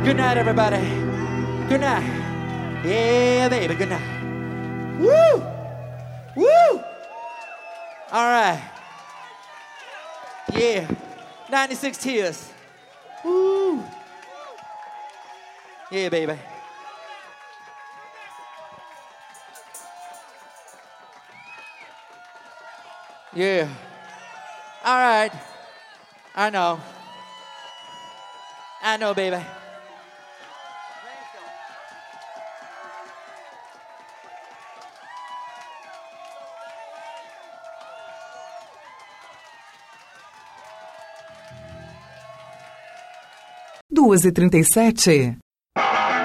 Good night, everybody. Good night. Yeah, baby, good night. Woo! Woo! All right. Yeah. 96 Tears. Woo! Yeah, baby. Yeah. All right. I know. I know, baby. Duas e 37.